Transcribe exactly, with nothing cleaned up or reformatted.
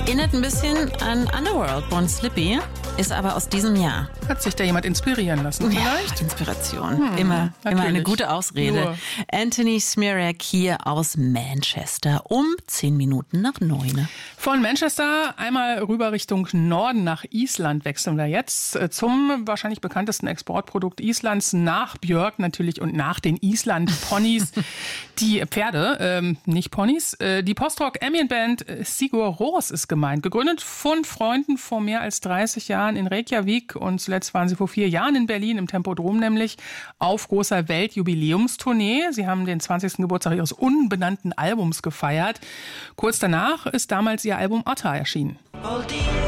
Erinnert ein bisschen an Underworld, Born Slippy, ist aber aus diesem Jahr. Hat sich da jemand inspirieren lassen vielleicht? Ja, Inspiration. Hm, immer, immer eine gute Ausrede. Nur. Anthony Smirak hier aus Manchester um zehn Minuten nach neun. Von Manchester einmal rüber Richtung Norden nach Island wechseln wir jetzt zum wahrscheinlich bekanntesten Exportprodukt Islands nach Björk natürlich und nach den Island-Ponys. Die Pferde, ähm, nicht Ponys. Äh, die Post-Rock-Ambient-Band Sigur Rós ist gemeint. Gegründet von Freunden vor mehr als dreißig Jahren in Reykjavik und zuletzt waren sie vor vier Jahren in Berlin im Tempodrom nämlich auf großer Weltjubiläumstournee. Sie haben den zwanzigsten Geburtstag ihres unbenannten Albums gefeiert. Kurz danach ist damals ihr Album Otter erschienen.